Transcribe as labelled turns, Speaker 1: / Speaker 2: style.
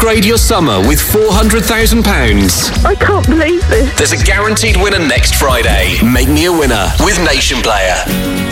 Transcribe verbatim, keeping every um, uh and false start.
Speaker 1: Upgrade your summer with four hundred thousand pounds.
Speaker 2: I can't believe this.
Speaker 1: There's a guaranteed winner next Friday. Make me a winner with Nation Player.